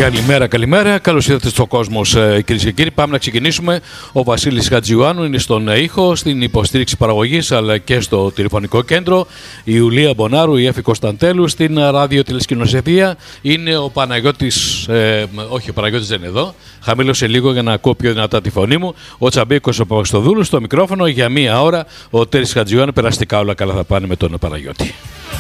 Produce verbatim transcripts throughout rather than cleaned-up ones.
Καλημέρα, καλημέρα. Καλώς ήρθατε στον κόσμο, κυρίες και κύριοι. Πάμε να ξεκινήσουμε. Ο Βασίλης Χατζιωάννου είναι στον ήχο, στην υποστήριξη παραγωγής αλλά και στο τηλεφωνικό κέντρο. Η Ιουλία Μπονάρου, η Έφη Κωνσταντέλου στην ραδιοτηλεσκηνοθεσία. Είναι ο Παναγιώτης, ε, όχι ο Παναγιώτης δεν είναι εδώ. Χαμήλωσε λίγο για να ακούω πιο δυνατά τη φωνή μου. Ο Τσαμπίκος ο Παπαστοδούλου στο μικρόφωνο για μία ώρα. Ο Τέρης Χατζιωάννου, περαστικά όλα καλά θα πάνε με τον Παναγιώτη.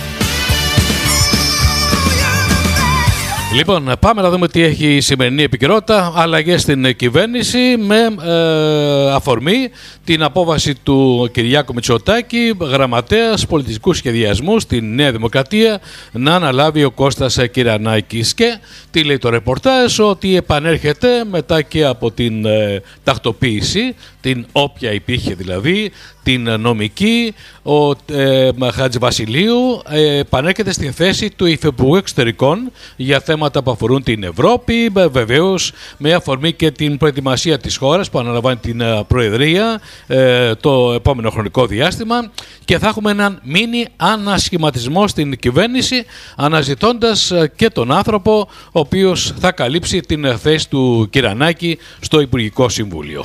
Λοιπόν, πάμε να δούμε τι έχει η σημερινή επικαιρότητα. Αλλαγές στην κυβέρνηση με ε, αφορμή την απόβαση του Κυριάκου Μητσοτάκη, γραμματέας πολιτιστικού σχεδιασμού στην Νέα Δημοκρατία, να αναλάβει ο Κώστας Κυρανάκης. Και τι λέει το ρεπορτάζ, ότι επανέρχεται μετά και από την ε, τακτοποίηση, την όποια υπήρχε δηλαδή, την νομική, ο ε, Χατζηβασιλείου ε, επανέρχεται στην θέση του Υφυπουργού Εξωτερικών για θέματα που αφορούν την Ευρώπη, βεβαίως με αφορμή και την προετοιμασία της χώρας που αναλαμβάνει την Προεδρία ε, το επόμενο χρονικό διάστημα, και θα έχουμε έναν μίνι ανασχηματισμό στην κυβέρνηση, αναζητώντας και τον άνθρωπο ο οποίος θα καλύψει την θέση του Κυρανάκη στο Υπουργικό Συμβούλιο.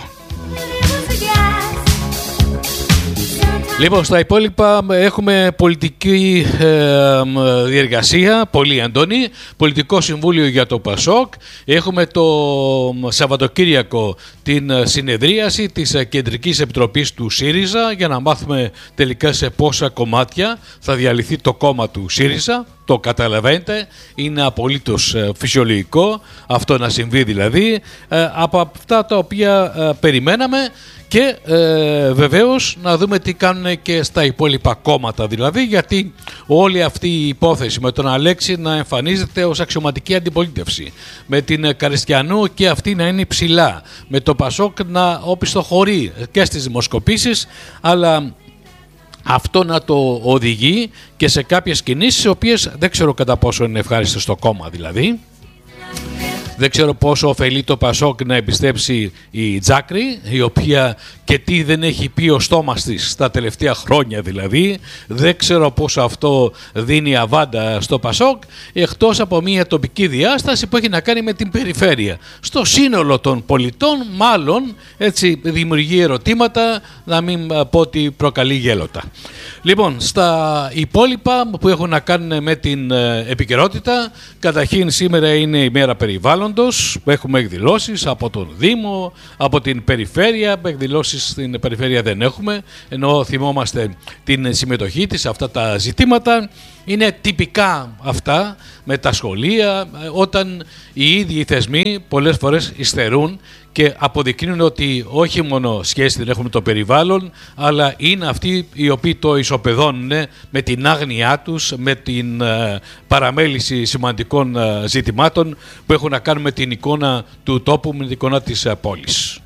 Λοιπόν, στα υπόλοιπα έχουμε πολιτική ε, διεργασία, πολύ έντονη, πολιτικό συμβούλιο για το ΠΑΣΟΚ. Έχουμε το Σαββατοκύριακο την συνεδρίαση της Κεντρικής Επιτροπής του ΣΥΡΙΖΑ για να μάθουμε τελικά σε πόσα κομμάτια θα διαλυθεί το κόμμα του ΣΥΡΙΖΑ. Το καταλαβαίνετε, είναι απολύτως φυσιολογικό αυτό να συμβεί δηλαδή, ε, από αυτά τα οποία ε, περιμέναμε. Και ε, βεβαίως να δούμε τι κάνουν και στα υπόλοιπα κόμματα δηλαδή, γιατί όλη αυτή η υπόθεση με τον Αλέξη να εμφανίζεται ως αξιωματική αντιπολίτευση, με την Καριστιανού και αυτή να είναι ψηλά, με το Πασόκ να οπισθοχωρεί και στις δημοσκοπήσεις, αλλά αυτό να το οδηγεί και σε κάποιες κινήσεις οι οποίες δεν ξέρω κατά πόσο είναι ευχάριστες στο κόμμα δηλαδή. Δεν ξέρω πόσο ωφελεί το Πασόκ να εμπιστέψει η Τζάκρη, η οποία και τι δεν έχει πει ο στόμας της τα τελευταία χρόνια δηλαδή. Δεν ξέρω πόσο αυτό δίνει αβάντα στο Πασόκ, εκτός από μια τοπική διάσταση που έχει να κάνει με την περιφέρεια. Στο σύνολο των πολιτών μάλλον έτσι δημιουργεί ερωτήματα, να μην πω ότι προκαλεί γέλοτα. Λοιπόν, στα υπόλοιπα που έχουν να κάνουν με την επικαιρότητα, καταρχήν σήμερα είναι η μέρα περιβάλλοντος, έχουμε εκδηλώσεις από τον Δήμο, από την περιφέρεια. Εκδηλώσεις στην περιφέρεια δεν έχουμε, ενώ θυμόμαστε την συμμετοχή της σε αυτά τα ζητήματα. Είναι τυπικά αυτά με τα σχολεία, όταν οι ίδιοι οι θεσμοί πολλές φορές υστερούν και αποδεικνύουν ότι όχι μόνο σχέση δεν έχουμε με το περιβάλλον, αλλά είναι αυτοί οι οποίοι το ισοπεδώνουν με την άγνοιά τους, με την ε, παραμέληση σημαντικών ε, ζητημάτων που έχουν να κάνουν με την εικόνα του τόπου, με την εικόνα της ε, πόλης.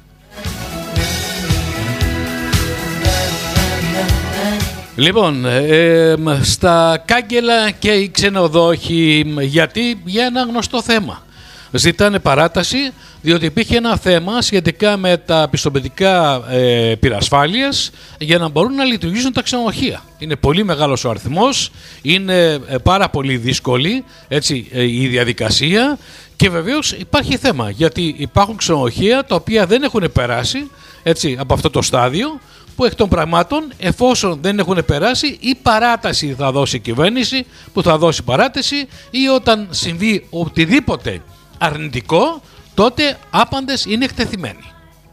Λοιπόν, ε, στα κάγκελα και οι ξενοδόχοι, γιατί για ένα γνωστό θέμα. Ζητάνε παράταση, διότι υπήρχε ένα θέμα σχετικά με τα πιστοποιητικά ε, πυρασφάλειας για να μπορούν να λειτουργήσουν τα ξενοδοχεία. Είναι πολύ μεγάλος ο αριθμός, είναι ε, πάρα πολύ δύσκολη έτσι, ε, η διαδικασία, και βεβαίως υπάρχει θέμα, γιατί υπάρχουν ξενοδοχεία τα οποία δεν έχουν περάσει έτσι, από αυτό το στάδιο, που εκ των πραγμάτων, εφόσον δεν έχουν περάσει, η παράταση θα δώσει η κυβέρνηση, που θα δώσει παράταση, ή όταν συμβεί οτιδήποτε αρνητικό, τότε άπαντες είναι εκτεθειμένοι.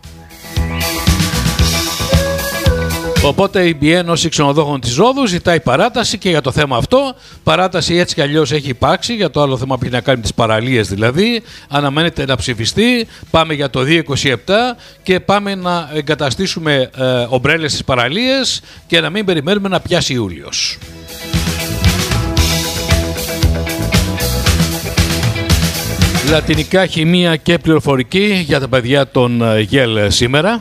Οπότε η Ένωση Ξενοδόχων της Ρόδου ζητάει παράταση και για το θέμα αυτό. Παράταση έτσι κι αλλιώς έχει υπάρξει για το άλλο θέμα που έχει να κάνει με τις παραλίες δηλαδή. Αναμένεται να ψηφιστεί. Πάμε για το δύο είκοσι επτά και πάμε να εγκαταστήσουμε ε, ομπρέλες στις παραλίες και να μην περιμένουμε να πιάσει Ιούλιος. Λατινικά, χημεία και πληροφορική για τα παιδιά των ΓΕΛ σήμερα.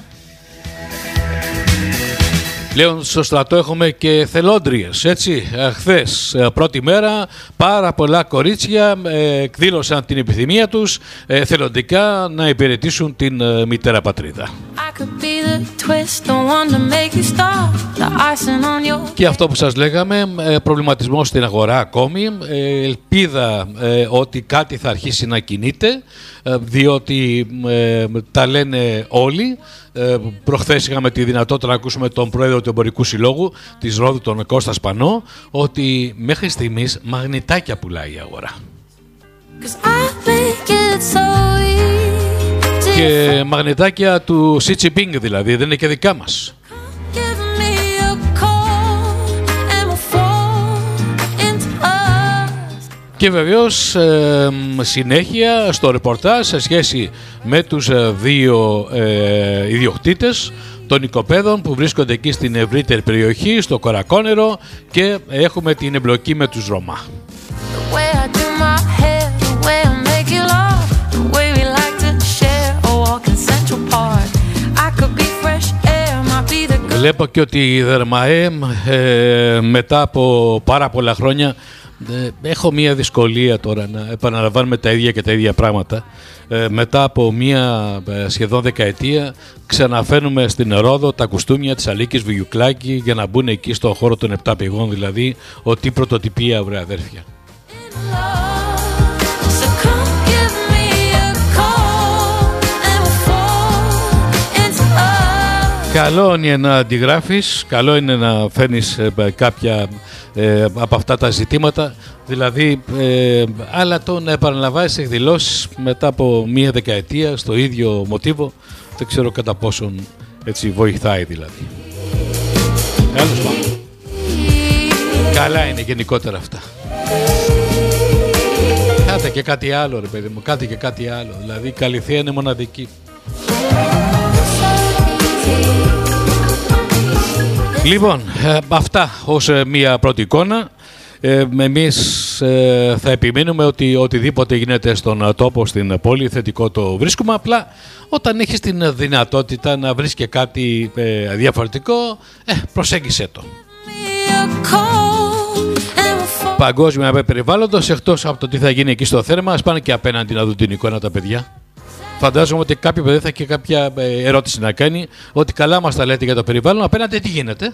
Λέω στο στρατό έχουμε και θελόντριες, έτσι. Χθες, πρώτη μέρα, πάρα πολλά κορίτσια ε, εκδήλωσαν την επιθυμία τους ε, θελοντικά να υπηρετήσουν την ε, μητέρα πατρίδα. Και αυτό που σας λέγαμε, προβληματισμός στην αγορά ακόμη, ελπίδα ότι κάτι θα αρχίσει να κινείται, διότι τα λένε όλοι. Προχθές είχαμε τη δυνατότητα να ακούσουμε τον πρόεδρο του Εμπορικού Συλλόγου της Ρόδου, τον Κώστα Σπανό, ότι μέχρι στιγμής μαγνητάκια πουλάει η αγορά. Και μαγνητάκια του Xi Jinping δηλαδή, δεν είναι και δικά μας. Και βεβαίως ε, συνέχεια στο ρεπορτάζ σε σχέση με τους ε, δύο ε, ιδιοκτήτες των οικοπαίδων που βρίσκονται εκεί στην ευρύτερη περιοχή, στο Κορακόνερο, και έχουμε την εμπλοκή με τους Ρωμά. Βλέπω και ότι η Δερμαέμ ε, μετά από πάρα πολλά χρόνια, ε, έχω μία δυσκολία τώρα να επαναλαμβάνουμε τα ίδια και τα ίδια πράγματα. Ε, μετά από μία ε, σχεδόν δεκαετία ξαναφέρνουμε στην Ρόδο τα κουστούμια της Αλίκης Βουγιουκλάκη για να μπουν εκεί στο χώρο των επτά πηγών, δηλαδή ότι πρωτοτυπία, βρε αδέρφια. Καλό είναι να αντιγράφεις, καλό είναι να φέρνεις ε, κάποια ε, από αυτά τα ζητήματα, δηλαδή, ε, αλλά το να επαναλαμβάνεις εκδηλώσεις μετά από μία δεκαετία στο ίδιο μοτίβο, δεν ξέρω κατά πόσον έτσι βοηθάει δηλαδή. Άλλος πάμε. Καλά είναι γενικότερα αυτά. Κάτε και κάτι άλλο ρε παιδί μου, κάτε και κάτι άλλο, δηλαδή η Καλυθία είναι μοναδική. Λοιπόν, ε, αυτά ως ε, μία πρώτη εικόνα. Ε, εμείς ε, θα επιμείνουμε ότι οτιδήποτε γίνεται στον τόπο, στην πόλη, θετικό το βρίσκουμε. Απλά όταν έχεις την δυνατότητα να βρεις και κάτι ε, διαφορετικό, ε, προσέγγισε το. Παγκόσμια περιβάλλοντος, εκτός από το τι θα γίνει εκεί στο θέρμα, ας πάνε και απέναντι να δουν την εικόνα τα παιδιά. Φαντάζομαι ότι κάποιο παιδί θα έχει και κάποια ερώτηση να κάνει, ότι καλά μας τα λέτε για το περιβάλλον, απέναντι τι γίνεται.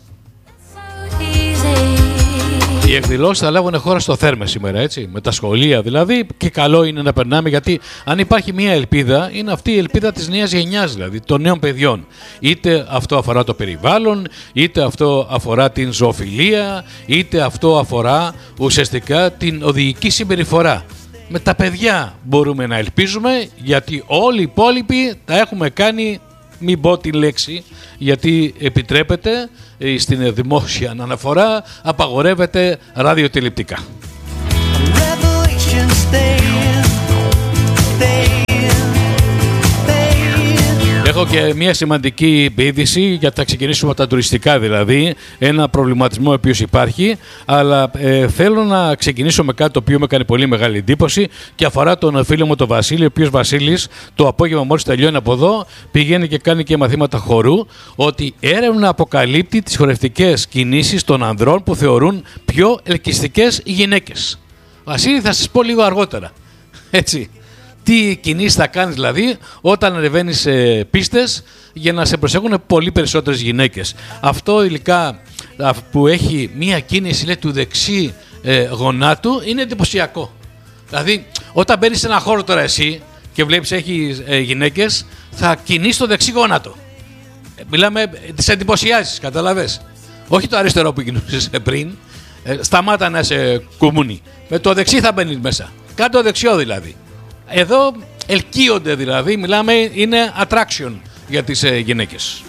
Οι εκδηλώσεις θα λάβουν χώρα στο Θέρμε σήμερα, έτσι, με τα σχολεία δηλαδή, και καλό είναι να περνάμε, γιατί αν υπάρχει μια ελπίδα, είναι αυτή η ελπίδα της νέας γενιάς, δηλαδή των νέων παιδιών. Είτε αυτό αφορά το περιβάλλον, είτε αυτό αφορά την ζωοφιλία, είτε αυτό αφορά ουσιαστικά την οδηγική συμπεριφορά. Με τα παιδιά μπορούμε να ελπίζουμε, γιατί όλοι οι υπόλοιποι τα έχουμε κάνει, μην πω τη λέξη, γιατί επιτρέπεται στην δημόσια αναφορά, απαγορεύεται ραδιοτηλεπτικά. Έχω και μια σημαντική είδηση, γιατί θα ξεκινήσουμε τα τουριστικά δηλαδή, ένα προβληματισμό ο οποίος υπάρχει, αλλά ε, θέλω να ξεκινήσω με κάτι το οποίο με έκανε πολύ μεγάλη εντύπωση και αφορά τον φίλο μου τον Βασίλη, ο οποίος Βασίλης το απόγευμα μόλις τελειώνει από εδώ πηγαίνει και κάνει και μαθήματα χορού, ότι έρευνα αποκαλύπτει τις χορευτικές κινήσεις των ανδρών που θεωρούν πιο ελκυστικές οι γυναίκες. Βασίλη, θα σας πω λίγο αργότερα, έτσι. Τι κινήσεις θα κάνεις δηλαδή όταν ανεβαίνεις σε πίστες για να σε προσέχουν πολύ περισσότερες γυναίκες. Αυτό υλικά που έχει μία κίνηση, λέει, του δεξί ε, γονάτου είναι εντυπωσιακό. Δηλαδή όταν μπαίνεις σε ένα χώρο τώρα εσύ και βλέπεις έχει ε, γυναίκες, θα κινείς το δεξί γόνατο. Ε, μιλάμε, τις εντυπωσιάζεις, καταλαβες. Όχι το αριστερό που κινούσες πριν, ε, σταμάτα να είσαι κουμούνι. Με το δεξί θα μπαίνεις μέσα. Κάτω το δεξιό δηλαδή. Εδώ ελκύονται δηλαδή, μιλάμε, είναι attraction για τις ε, γυναίκες.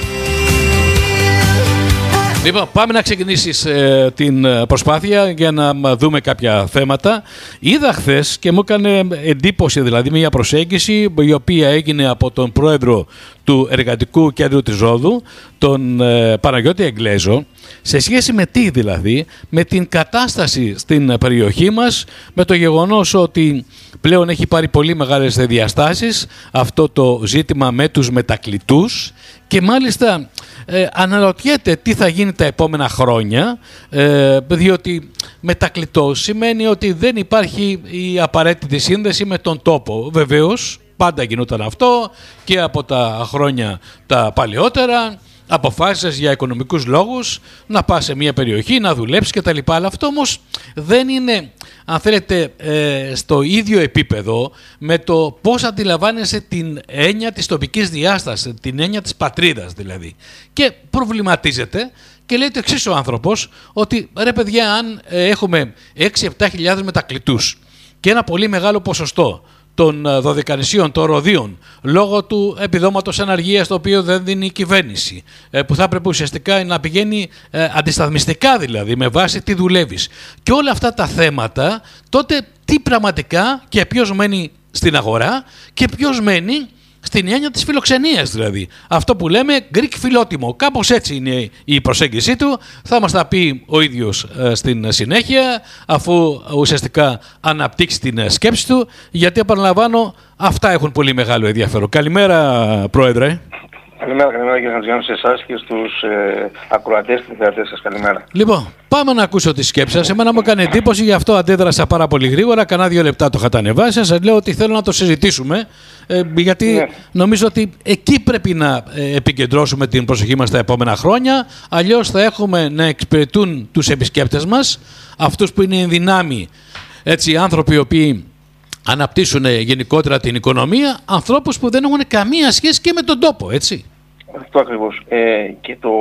Λοιπόν, πάμε να ξεκινήσεις ε, την προσπάθεια για να δούμε κάποια θέματα. Είδα χθες και μου έκανε εντύπωση δηλαδή μια προσέγγιση η οποία έγινε από τον πρόεδρο του Εργατικού Κέντρου της Ρόδου, τον ε, Παναγιώτη Εγγλέζο, σε σχέση με τι δηλαδή, με την κατάσταση στην περιοχή μας, με το γεγονός ότι πλέον έχει πάρει πολύ μεγάλες διαστάσεις αυτό το ζήτημα με τους μετακλητούς και μάλιστα ε, αναρωτιέται τι θα γίνει τα επόμενα χρόνια, ε, διότι μετακλητός σημαίνει ότι δεν υπάρχει η απαραίτητη σύνδεση με τον τόπο. Βεβαίως, πάντα γινόταν αυτό και από τα χρόνια τα παλαιότερα. Αποφάσισες για οικονομικούς λόγους να πας σε μια περιοχή, να δουλέψεις κτλ. Αλλά αυτό όμως δεν είναι, αν θέλετε, ε, στο ίδιο επίπεδο με το πώς αντιλαμβάνεσαι την έννοια της τοπικής διάστασης, την έννοια της πατρίδας δηλαδή. Και προβληματίζεται και λέει το εξής ο άνθρωπος, ότι ρε παιδιά, αν ε, έχουμε έξι επτά χιλιάδες μετακλητούς και ένα πολύ μεγάλο ποσοστό των Δωδεκανησίων, των Ροδίων, λόγω του επιδόματος αναργίας το οποίο δεν δίνει η κυβέρνηση, που θα έπρεπε ουσιαστικά να πηγαίνει ε, αντισταθμιστικά δηλαδή, με βάση τι δουλεύεις. Και όλα αυτά τα θέματα, τότε τι πραγματικά και ποιος μένει στην αγορά και ποιος μένει στην έννοια της φιλοξενίας δηλαδή. Αυτό που λέμε Greek φιλότιμο. Κάπως έτσι είναι η προσέγγιση του. Θα μας τα πει ο ίδιος ε, στην συνέχεια, αφού ουσιαστικά αναπτύξει την σκέψη του, γιατί επαναλαμβάνω, αυτά έχουν πολύ μεγάλο ενδιαφέρον. Καλημέρα, Πρόεδρε. Καλημέρα, καλημέρα κύριε Χατζιάννη, σε εσάς και στους ε, ακροατές και θεατές σας. Καλημέρα. Λοιπόν, πάμε να ακούσω τη σκέψη σας. Εμένα μου έκανε εντύπωση, γι' αυτό αντέδρασα πάρα πολύ γρήγορα. Κανά δύο λεπτά το είχα ανεβάσει. Σας λέω ότι θέλω να το συζητήσουμε, ε, γιατί ναι. νομίζω ότι εκεί πρέπει να ε, επικεντρώσουμε την προσοχή μας τα επόμενα χρόνια. Αλλιώς θα έχουμε να εξυπηρετούν τους επισκέπτες μας, αυτούς που είναι εν δυνάμει, έτσι, άνθρωποι οι οποίοι αναπτύσσουν γενικότερα την οικονομία, ανθρώπους που δεν έχουν καμία σχέση και με τον τόπο, έτσι. Αυτό ακριβώς. Ε, και το,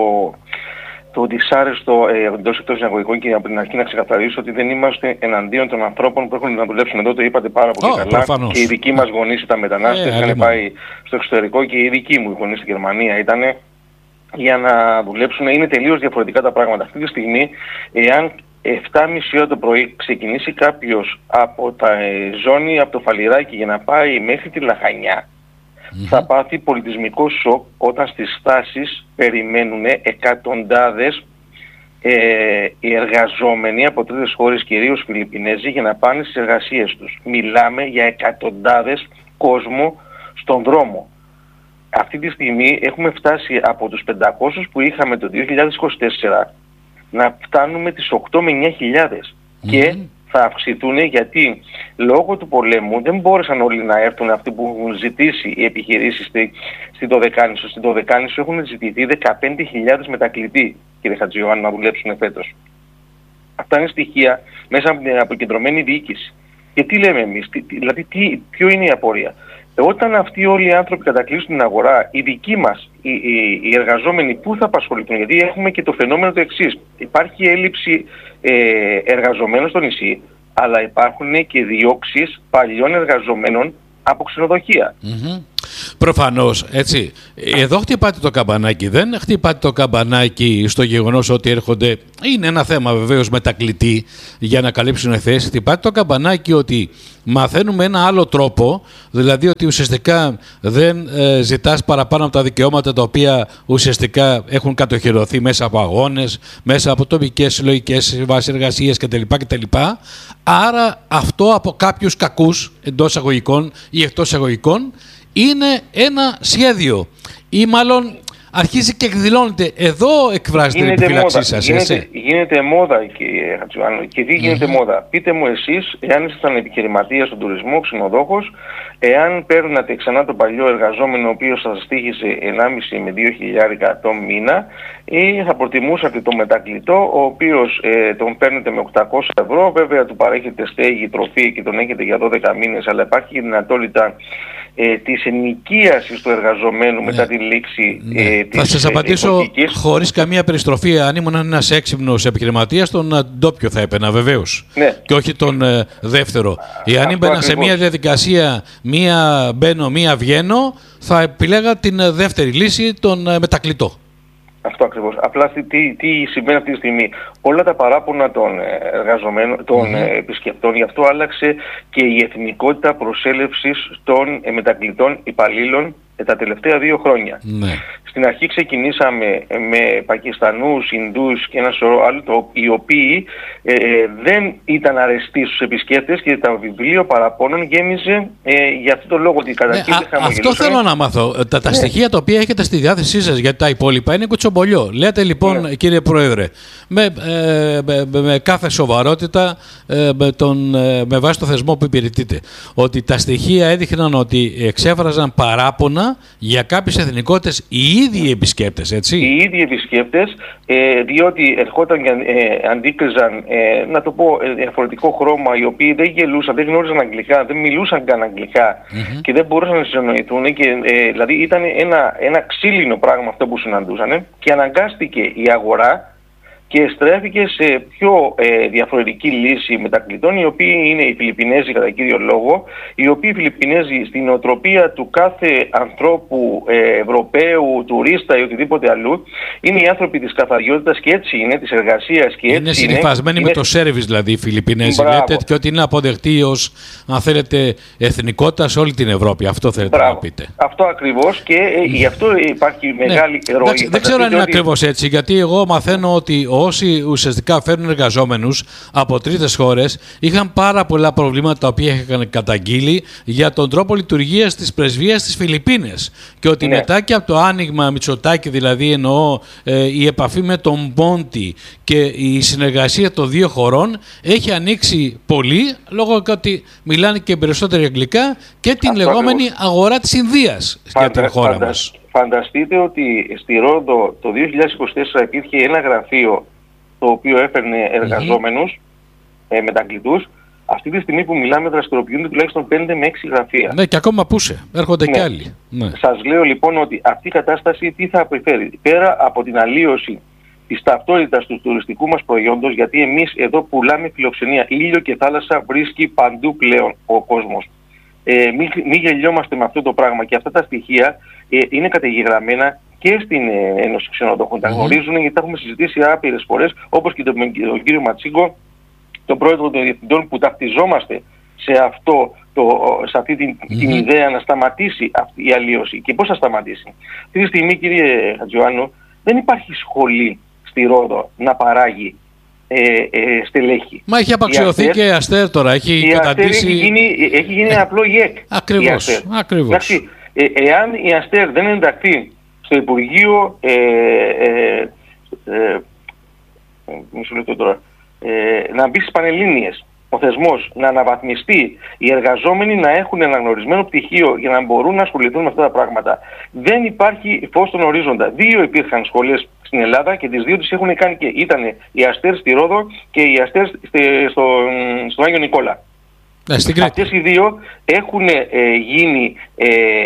το δυσάρεστο ε, εντός εκτός εισαγωγικών, και από την αρχή να ξεκαθαρίσω ότι δεν είμαστε εναντίον των ανθρώπων που έχουν να δουλέψουν εδώ, το είπατε πάρα πολύ oh, καλά. Προφανώς. Και οι δικοί μας γονείς ήταν μετανάστες, είχαν πάει στο εξωτερικό, και οι δικοί μου γονείς στη Γερμανία ήταν για να δουλέψουν. Είναι τελείως διαφορετικά τα πράγματα. Αυτή τη στιγμή, εάν επτά και μισή ώρα το πρωί ξεκινήσει κάποιος από τα ε, ζώνη, από το Φαλιράκι για να πάει μέχρι τη Λαχανιά, mm-hmm. θα πάθει πολιτισμικό σοκ όταν στις στάσεις περιμένουν εκατοντάδες ε, οι εργαζόμενοι από τρίτες χώρες, κυρίως Φιλιππινέζοι, για να πάνε στις εργασίες τους. Μιλάμε για εκατοντάδες κόσμο στον δρόμο. Αυτή τη στιγμή έχουμε φτάσει από τους πεντακόσιους που είχαμε το δύο χιλιάδες είκοσι τέσσερα να φτάνουμε τις οκτώ με εννιά χιλιάδες mm. και θα αυξηθούν, γιατί λόγω του πολέμου δεν μπόρεσαν όλοι να έρθουν, αυτοί που έχουν ζητήσει οι επιχειρήσεις στη, στη Δωδεκάνησο. Στη Δωδεκάνησο έχουν ζητηθεί δεκαπέντε χιλιάδες μετακλητοί, κύριε Χατζιωάννη, να δουλέψουν φέτος. Αυτά είναι στοιχεία μέσα από την αποκεντρωμένη διοίκηση. Και τι λέμε εμείς, τι, δηλαδή τι, ποιο είναι η απορία. Όταν αυτοί όλοι οι άνθρωποι κατακλείσουν την αγορά, οι δικοί μας, οι, οι, οι εργαζόμενοι, πού θα απασχοληθούν? Γιατί έχουμε και το φαινόμενο το εξής. Υπάρχει έλλειψη ε, εργαζομένων στο νησί, αλλά υπάρχουν και διώξεις παλιών εργαζομένων από ξενοδοχεία. Mm-hmm. Προφανώς, έτσι. Εδώ χτυπάτε το καμπανάκι, δεν χτυπάτε το καμπανάκι στο γεγονός ότι έρχονται, είναι ένα θέμα βεβαίως μετακλητή για να καλύψουν θέσεις. Χτυπάτε το καμπανάκι ότι μαθαίνουμε ένα άλλο τρόπο, δηλαδή ότι ουσιαστικά δεν ε, ζητάς παραπάνω από τα δικαιώματα τα οποία ουσιαστικά έχουν κατοχυρωθεί μέσα από αγώνες, μέσα από τοπικές συλλογικές συμβάσεις εργασίας κτλ, κτλ. Άρα αυτό από κάποιους κακούς εντός αγωγικών ή εκτός αγωγικών είναι ένα σχέδιο, ή μάλλον αρχίζει και εκδηλώνεται. Εδώ εκφράζεται η επιφύλαξή σας. Γίνεται, έτσι. γίνεται μόδα, κύριε Χατζιωάννη. Και τι γίνεται mm-hmm. μόδα? Πείτε μου εσείς, εάν ήσασταν επιχειρηματίας στον τουρισμό, ξενοδόχος, εάν παίρνατε ξανά τον παλιό εργαζόμενο, ο οποίος σας στοίχησε ενάμιση με δύο χιλιάρικα το μήνα, ή θα προτιμούσατε τον μετακλητό, ο οποίος ε, τον παίρνετε με οκτακόσια ευρώ, βέβαια του παρέχετε στέγη, τροφή και τον έχετε για δώδεκα μήνες, αλλά υπάρχει η δυνατότητα ε, της ενοικίασης του εργαζομένου ναι. μετά τη λήξη ναι. ε, της Θα σας απαντήσω χωρίς καμία περιστροφή. Αν ήμουν ένας έξυπνος επιχειρηματίας, τον ντόπιο θα έπαιρνα βεβαίως. Ναι. Και όχι τον ε, δεύτερο. Εάν έμπαινα σε μια διαδικασία, μία μπαίνω, μία βγαίνω, θα επιλέγα την ε, δεύτερη λύση, τον ε, μετακλητό. Αυτό ακριβώς. Απλά τι, τι συμβαίνει αυτή τη στιγμή? Όλα τα παράπονα των εργαζομένων, των mm-hmm. επισκεπτών, γι' αυτό άλλαξε και η εθνικότητα προσέλευσης των μετακλητών υπαλλήλων τα τελευταία δύο χρόνια. Ναι. στην αρχή ξεκινήσαμε με Πακιστανούς, Ινδούς και ένα σωρό άλλους, οι οποίοι ε, δεν ήταν αρεστοί στους επισκέπτες και το βιβλίο παραπώνων γέμιζε ε, για αυτό το λόγο ότι καταρχήν ναι, αυτό θέλω να μάθω. Τα, τα ναι. στοιχεία τα οποία έχετε στη διάθεσή σας, γιατί τα υπόλοιπα είναι κουτσομπολιό. Λέτε λοιπόν, ναι. κύριε Πρόεδρε, με, ε, με, με κάθε σοβαρότητα, ε, με, τον, ε, με βάση το θεσμό που υπηρετείτε, ότι τα στοιχεία έδειχναν ότι εξέφραζαν παράπονα για κάποιες εθνικότητες οι ίδιοι οι επισκέπτες, έτσι. Οι ίδιοι επισκέπτες, ε, διότι ερχόταν και ε, αντίκριζαν, ε, να το πω, ε, διαφορετικό χρώμα, οι οποίοι δεν γελούσαν, δεν γνώριζαν αγγλικά, δεν μιλούσαν καν αγγλικά mm-hmm. και δεν μπορούσαν να συνεννοηθούν. Και, ε, δηλαδή ήταν ένα, ένα ξύλινο πράγμα αυτό που συναντούσαν και αναγκάστηκε η αγορά και στρέφηκε σε πιο ε, διαφορετική λύση μετακλητών, οι οποίοι είναι οι Φιλιππινέζοι κατά κύριο λόγο, οι οποίοι οι Φιλιππινέζοι στην νοοτροπία του κάθε ανθρώπου, ε, Ευρωπαίου, τουρίστα ή οτιδήποτε αλλού, είναι οι άνθρωποι της καθαριότητας και έτσι είναι, της εργασίας και έτσι είναι. Συνυφασμένοι με είναι... το σέρβις δηλαδή οι Φιλιππινέζοι, Μπράβο. λέτε, και ότι είναι αποδεκτή ως, αν θέλετε, εθνικότητα σε όλη την Ευρώπη. Αυτό θέλετε Μπράβο. να πείτε. Αυτό ακριβώς και ε, γι' αυτό υπάρχει μεγάλη ναι. ροή. Δεν ξέρω αν είναι ότι... ακριβώς έτσι, γιατί εγώ μαθαίνω ότι όσοι ουσιαστικά φέρνουν εργαζόμενους από τρίτες χώρες είχαν πάρα πολλά προβλήματα τα οποία είχαν καταγγείλει για τον τρόπο λειτουργίας της πρεσβείας στις Φιλιππίνες. Και ότι ναι. μετά και από το άνοιγμα Μητσοτάκη, δηλαδή εννοώ ε, η επαφή με τον Πόντι και η συνεργασία των δύο χωρών έχει ανοίξει πολύ, λόγω και ότι μιλάνε και περισσότεροι αγγλικά και την Αυτό λεγόμενη ακριβώς. αγορά της Ινδίας για την χώρα φαντα, μας. Φανταστείτε ότι στη Ρόδο το δύο χιλιάδες είκοσι τέσσερα υπήρχε ένα γραφείο το οποίο έφερνε εργαζόμενους mm-hmm. ε, μεταγκλητούς. Αυτή τη στιγμή που μιλάμε δραστηριοποιούνται τουλάχιστον πέντε με έξι γραφεία. Ναι, και ακόμα πούσε. Έρχονται ναι. κι άλλοι. Ναι. Σας λέω λοιπόν ότι αυτή η κατάσταση τι θα επιφέρει. Πέρα από την αλλίωση της ταυτότητας του τουριστικού μας προϊόντος, γιατί εμείς εδώ πουλάμε φιλοξενία. Ήλιο και θάλασσα βρίσκει παντού πλέον ο κόσμος. Ε, μην, μην γελιόμαστε με αυτό το πράγμα και αυτά τα στοιχεία ε, είναι καταγεγραμμένα και στην ε, Ένωση Ξενοδοχών. Τα γνωρίζουν γιατί τα έχουμε συζητήσει άπειρες φορές, όπως και τον, τον κύριο Ματσίγκο, τον πρόεδρο των διευθυντών, που ταυτιζόμαστε σε, αυτό, το, σε αυτή την, mm-hmm. την ιδέα να σταματήσει αυτή η αλλίωση. Και πώς θα σταματήσει. Αυτή τη στιγμή, κύριε Χατζιωάννου, δεν υπάρχει σχολή στη Ρόδο να παράγει ε, ε, στελέχη. Μα έχει απαξιωθεί η και η Αστέρ τώρα. Έχει η καταντήσει... Αστέρ έχει γίνει, έχει γίνει ένα απλό ΙΕΚ. Ακριβώς. Ακριβώς. Εντάξει, ε, εάν η Αστέρ δεν ενταχθεί στο Υπουργείο ε, ε, ε, μισό λεπτό τώρα, ε, να μπει στις Πανελλήνιες ο θεσμός, να αναβαθμιστεί, οι εργαζόμενοι να έχουν αναγνωρισμένο πτυχίο για να μπορούν να ασχοληθούν με αυτά τα πράγματα. Δεν υπάρχει φως στον ορίζοντα. Δύο υπήρχαν σχολές στην Ελλάδα και τις δύο τις έχουν κάνει και ήταν η Αστέρ στη Ρόδο και η Αστέρ στο, στο Άγιο Νικόλα. Ε, Αυτές οι δύο έχουν ε, γίνει ε,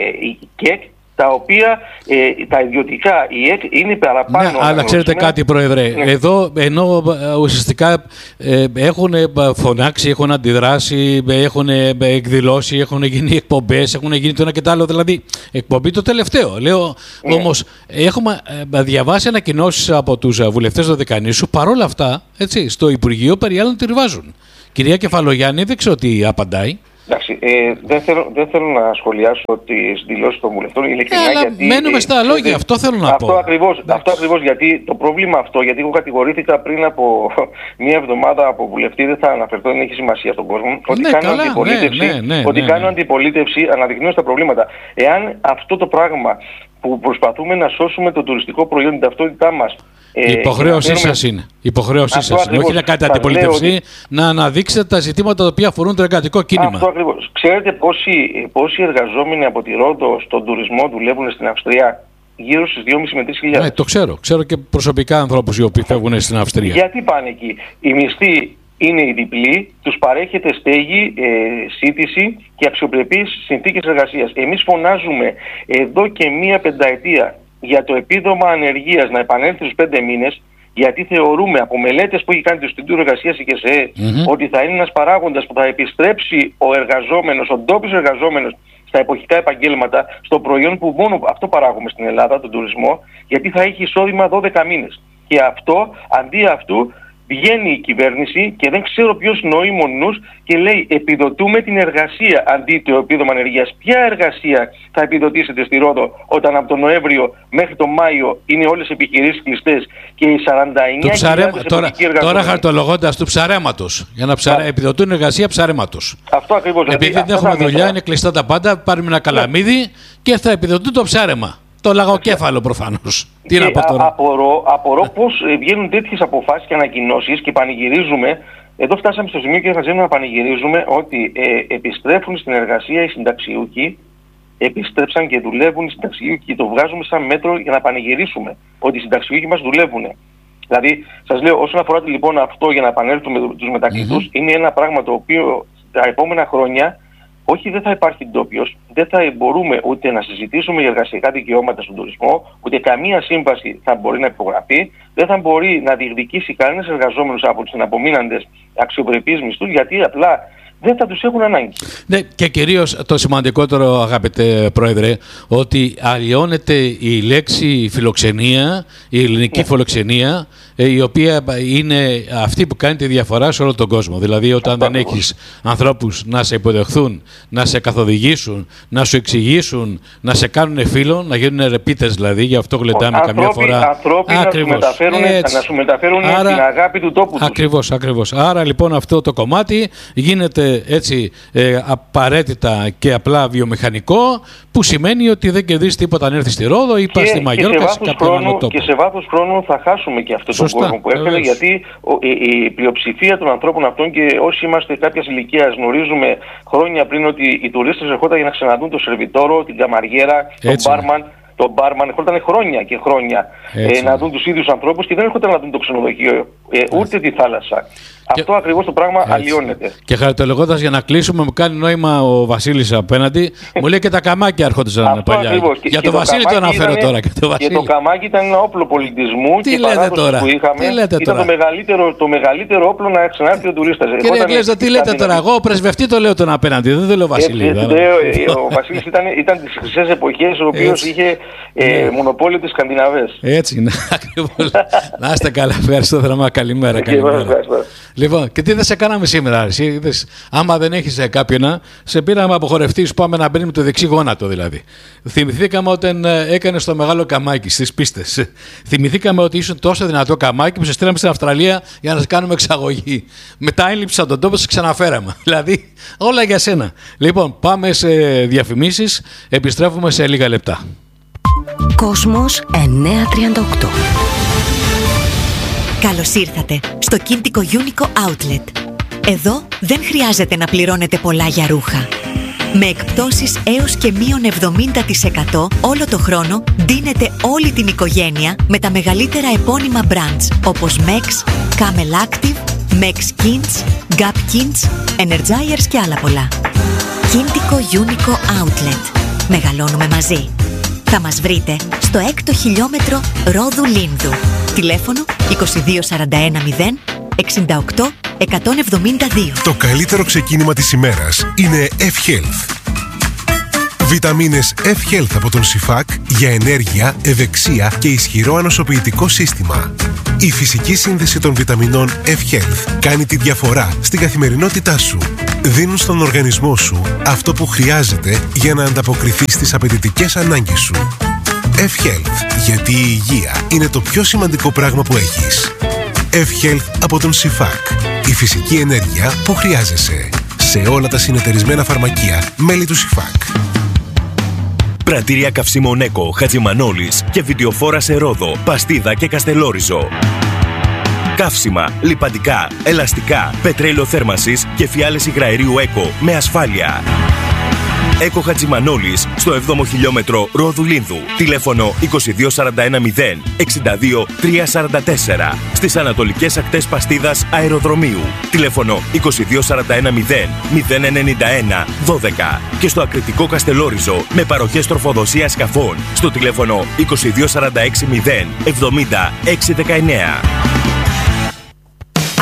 ΚΕΚ, τα οποία ε, τα ιδιωτικά, η ΕΚ είναι παραπάνω. Ναι, αλλά ξέρετε κάτι, Πρόεδρε, ναι. εδώ ενώ ουσιαστικά ε, έχουν φωνάξει, έχουν αντιδράσει, έχουν εκδηλώσει, έχουν γίνει εκπομπές, έχουν γίνει το ένα και το άλλο, δηλαδή εκπομπή το τελευταίο. Λέω, ναι. Όμως έχουμε διαβάσει ανακοινώσεις από τους βουλευτές του Δεκανήσου, παρόλα αυτά, έτσι, στο Υπουργείο περί άλλων τη ριβάζουν. Κυρία Κεφαλογιάννη, δεν ξέρω τι απαντάει. Εντάξει, ε, δεν, θέλω, δεν θέλω να σχολιάσω τις δηλώσεις των βουλευτών ειλικρινά. Ε, γιατί, μένουμε στα ε, λόγια, ε, αυτό θέλω να αυτό πω. Ακριβώς, αυτό ακριβώς, γιατί το πρόβλημα αυτό, γιατί εγώ κατηγορήθηκα πριν από μία εβδομάδα από βουλευτή, δεν θα αναφερθώ, δεν έχει σημασία στον κόσμο, ότι ναι, κάνω καλά, αντιπολίτευση, ναι, ναι, ναι, ότι ναι, κάνω ναι. αντιπολίτευση αναδεικνύοντας τα προβλήματα. Εάν αυτό το πράγμα που προσπαθούμε να σώσουμε το τουριστικό προϊόν, την ταυτότητά μας, η υποχρέωσή σας είναι. Η υποχρέωσή σας είναι. Όχι να κάνετε αντιπολίτευση, ότι... να αναδείξετε τα ζητήματα τα οποία αφορούν το εργατικό κίνημα. Αυτό ακριβώς. Ξέρετε πόσοι, πόσοι εργαζόμενοι από τη Ρόδο στον τουρισμό δουλεύουν στην Αυστρία? Γύρω στις δύο με τρεις χιλιάδες. Ναι, το ξέρω. Ξέρω και προσωπικά ανθρώπους οι οποίοι φεύγουν στην Αυστρία. Γιατί πάνε εκεί? Οι μισθοί είναι οι διπλοί, τους παρέχεται στέγη, ε, σύντηση και αξιοπρεπείς συνθήκες εργασίας. Εμείς φωνάζουμε εδώ και μία πενταετία για το επίδομα ανεργίας να επανέλθει στους πέντε μήνες, γιατί θεωρούμε από μελέτες που έχει κάνει το Ινστιτούτο Εργασίας η ΚΕΣΕ mm-hmm. ότι θα είναι ένας παράγοντας που θα επιστρέψει ο εργαζόμενος, ο ντόπιος εργαζόμενος στα εποχικά επαγγέλματα, στο προϊόν που μόνο αυτό παράγουμε στην Ελλάδα, τον τουρισμό, γιατί θα έχει εισόδημα δώδεκα μήνες. Και αυτό, αντί αυτού, βγαίνει η κυβέρνηση και δεν ξέρω ποιος νοήμων και λέει επιδοτούμε την εργασία αντί το επίδομα ανεργίας. Ποια εργασία θα επιδοτήσετε στη Ρόδο όταν από τον Νοέμβριο μέχρι τον Μάιο είναι όλες οι επιχειρήσεις κλειστές και οι σαράντα εννιά χιλιάδες επιδοτικοί εργαζόμενοι. Τώρα χαρτολογώντας του ψαρέματος, για να ψαρέ, επιδοτούν εργασία ψαρέματος. Αυτό ακριβώς. Επειδή δηλαδή, δεν έχουμε δουλειά, είναι κλειστά τα πάντα, πάρουμε ένα καλαμίδι και θα επιδοτούν το ψάρεμα. Το λαγοκέφαλο προφανώς. Τι να πω τώρα. Απορώ, απορώ πώς βγαίνουν τέτοιες αποφάσεις και ανακοινώσεις και πανηγυρίζουμε. Εδώ φτάσαμε στο σημείο και θα να πανηγυρίζουμε ότι ε, επιστρέφουν στην εργασία οι συνταξιούχοι, επιστρέψαν και δουλεύουν οι συνταξιούχοι και το βγάζουμε σαν μέτρο για να πανηγυρίσουμε ότι οι συνταξιούχοι μας δουλεύουν. Δηλαδή, σας λέω, όσον αφορά λοιπόν αυτό για να επανέλθουμε τους μετακλητούς, mm-hmm. είναι ένα πράγμα το οποίο τα επόμενα χρόνια όχι δεν θα υπάρχει ντόπιος, δεν θα μπορούμε ούτε να συζητήσουμε για εργασιακά δικαιώματα στον τουρισμό, ούτε καμία σύμβαση θα μπορεί να υπογραφεί, δεν θα μπορεί να διεκδικήσει κανένας εργαζόμενος από τους εναπομείναντες αξιοπρεπείς μισθούς, γιατί απλά δεν θα τους έχουν ανάγκη. Ναι, και κυρίως το σημαντικότερο, αγαπητέ Πρόεδρε, ότι αλλοιώνεται η λέξη φιλοξενία, η ελληνική ναι. φιλοξενία, η οποία είναι αυτή που κάνει τη διαφορά σε όλο τον κόσμο. Δηλαδή, όταν αυτό δεν ακριβώς. έχεις ανθρώπους να σε υποδεχθούν, να σε καθοδηγήσουν, να σου εξηγήσουν, να σε κάνουν φίλο, να γίνουν ρεπίτες δηλαδή, γι' αυτό γλεντάμε καμιά φορά. Ανθρώποι να σου μεταφέρουν, να σου μεταφέρουν άρα, την αγάπη του τόπου τους. Ακριβώς, ακριβώς. Άρα λοιπόν αυτό το κομμάτι γίνεται έτσι ε, απαραίτητα και απλά βιομηχανικό, που σημαίνει ότι δεν κερδίζει τίποτα αν έρθει στη Ρόδο ή πας στη Μαγιόρκα σε κάποιο άλλο τόπο. Και σε βάθος χρόνου θα χάσουμε και αυτό τον κόσμο που έφερε, γιατί ο, η, η πλειοψηφία των ανθρώπων αυτών, και όσοι είμαστε κάποιας ηλικίας γνωρίζουμε χρόνια πριν ότι οι τουρίστες ερχόταν για να ξαναδούν το σερβιτόρο, την καμαριέρα, τον μπάρμαν. Το μπάρμαν ερχόταν χρόνια και χρόνια ε, να δουν τους ίδιους ανθρώπους και δεν έρχονταν να δουν το ξενοδοχείο, ε, ούτε τη θάλασσα. Και... αυτό ακριβώς το πράγμα έτσι. Αλλοιώνεται. Και χαριτολογώντας για να κλείσουμε, μου κάνει νόημα ο Βασίλης απέναντι. Μου λέει και τα καμάκια έρχονταν παλιά. Ακριβώς. Για τον Βασίλη το αναφέρω ήταν, τώρα. Και το, και το καμάκι ήταν ένα όπλο πολιτισμού τι και παράδοση που είχαμε. Ήταν τώρα. Το, μεγαλύτερο, το μεγαλύτερο όπλο να ξανάρθει ο τουρίστας. Κύριε Εγκλέζα, τι λέτε τώρα. Εγώ πρεσβευτή το λέω τον απέναντι. Δεν το λέω Βασίλη. Ο Βασίλης ήταν τις χρυσές εποχές, ο οποίος είχε μονοπόλιο της Σκανδιναβές. Έτσι είναι. Να είστε καλά. Ευχαριστώ θερμά. Καλημέρα. Λοιπόν, και τι δεν σε κάναμε σήμερα, εσύ, είδες, άμα δεν έχεις κάποιον, σε πήραμε αποχωρευτής, πάμε να μπαίνουμε το δεξί γόνατο δηλαδή. Θυμηθήκαμε όταν έκανες το μεγάλο καμάκι στις πίστες. Θυμηθήκαμε ότι ήσουν τόσο δυνατό καμάκι που σε στείλαμε στην Αυστραλία για να σε κάνουμε εξαγωγή. Μετά έλειψαν τον τόπο, σε ξαναφέραμε. Δηλαδή, όλα για σένα. Λοιπόν, πάμε σε διαφημίσεις, επιστρέφουμε σε λίγα λεπτά. Κόσμος εννιακόσια τριάντα οκτώ. Καλώς ήρθατε στο Κίντικο Unico Outlet. Εδώ δεν χρειάζεται να πληρώνετε πολλά για ρούχα. Με εκπτώσεις έως και μείον εβδομήντα τοις εκατό όλο το χρόνο ντύνετε όλη την οικογένεια με τα μεγαλύτερα επώνυμα brands όπως Mex, Camel Active, Mex Kins, Gap Kins, Energizers και άλλα πολλά. Κίντικο Unico Outlet. Μεγαλώνουμε μαζί. Θα μας βρείτε στο έκτο χιλιόμετρο Ρόδου Λίνδου. Τηλέφωνο είκοσι δύο σαράντα ένα μηδέν εξήντα οκτώ εκατόν εβδομήντα δύο. Το καλύτερο ξεκίνημα της ημέρας είναι F-Health. Βιταμίνες F-Health από τον Σιφάκ για ενέργεια, ευεξία και ισχυρό ανοσοποιητικό σύστημα. Η φυσική σύνδεση των βιταμινών F-Health κάνει τη διαφορά στην καθημερινότητά σου. Δίνουν στον οργανισμό σου αυτό που χρειάζεται για να ανταποκριθεί στις απαιτητικές ανάγκες σου. F-Health, γιατί η υγεία είναι το πιο σημαντικό πράγμα που έχεις. F-Health από τον Σιφάκ. Η φυσική ενέργεια που χρειάζεσαι. Σε όλα τα συνεταιρισμένα φαρμακεία, μέλη του Σιφάκ. Πρατήρια καυσίμων Έκο, Χατζημανόλης και βιντεοφόρα σε Ρόδο, Παστίδα και Καστελόριζο. Καύσιμα, λιπαντικά, ελαστικά, πετρέλαιο θέρμανσης και φιάλες υγραερίου Έκο με ασφάλεια. Έκο Χατζημανόλης στο έβδομο χιλιόμετρο Ρόδου Λίνδου. Τηλέφωνο είκοσι δύο σαράντα ένα μηδέν εξήντα δύο τριακόσια σαράντα τέσσερα. Στις ανατολικές ακτές Παστίδας Αεροδρομίου. Τηλέφωνο είκοσι δύο σαράντα ένα μηδέν μηδέν ενενήντα ένα δώδεκα. Και στο Ακριτικό Καστελόριζο με παροχές τροφοδοσίας σκαφών στο τηλέφωνο είκοσι δύο σαράντα έξι μηδέν εβδομήντα έξι δεκαεννέα.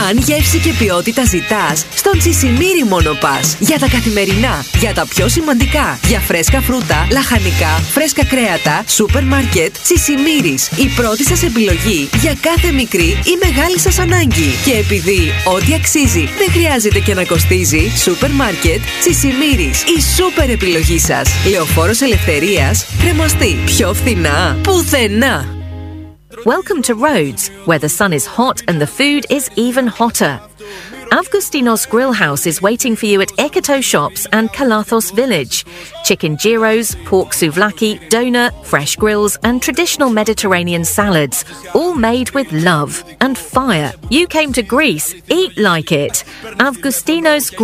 Αν γεύση και ποιότητα ζητάς, στον Τσισιμίρι μόνο πας. Για τα καθημερινά, για τα πιο σημαντικά, για φρέσκα φρούτα, λαχανικά, φρέσκα κρέατα, σούπερ μάρκετ, Τσισιμίρις. Η πρώτη σας επιλογή για κάθε μικρή ή μεγάλη σας ανάγκη. Και επειδή ό,τι αξίζει δεν χρειάζεται και να κοστίζει, σούπερ μάρκετ, Τσισιμίρις. Η σούπερ επιλογή σας. Λεωφόρος Ελευθερίας, Κρεμαστή. Πιο φθηνά, πουθενά. Welcome to Rhodes, where the sun is hot and the food is even hotter. Avgustinos Grill House is waiting for you at Ekoto Shops and Kalathos Village. Chicken gyros, pork souvlaki, doner, fresh grills and traditional Mediterranean salads, all made with love and fire. You came to Greece, eat like it. Avgustinos